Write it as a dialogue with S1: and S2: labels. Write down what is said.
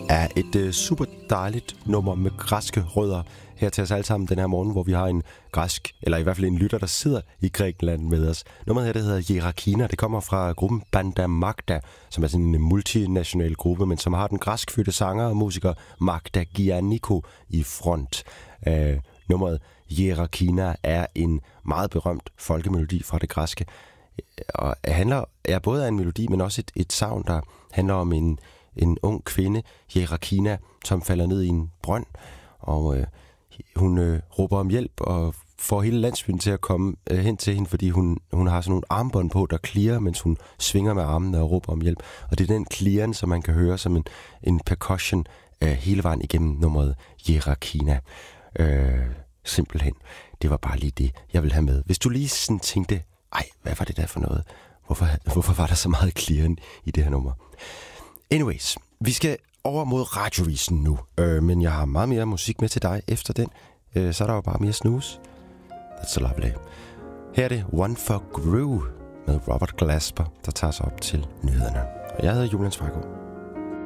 S1: er et super dejligt nummer med græske rødder her til os alle sammen den her morgen, hvor vi har en græsk, eller i hvert fald en lytter, der sidder i Grækenland med os. Nummeret her, det hedder Yerakina. Det kommer fra gruppen Banda Magda, som er sådan en multinational gruppe, men som har den græskfødte sanger og musiker Magda Giannikou i front. Nummeret Yerakina er en meget berømt folkemelodi fra det græske, og er både en melodi, men også et savn, der handler om en ung kvinde, Yerakina, som falder ned i en brønd, og hun råber om hjælp og får hele landsbyen til at komme hen til hende, fordi hun har sådan nogle armbånd på, der klirrer, mens hun svinger med armene og råber om hjælp. Og det er den klirren, som man kan høre som en percussion hele vejen igennem nummeret Yerakina. Simpelthen. Det var bare lige det, jeg ville have med. Hvis du lige sådan tænkte, hvad var det der for noget? Hvorfor var der så meget klirren i det her nummer? Anyways, vi skal over mod Radiovisen nu, men jeg har meget mere musik med til dig efter den. Så er der jo bare mere snus. That's so lovely. Her er det One for Groove med Robert Glasper, der tager sig op til nyhederne. Og jeg hedder Julian Svargaard.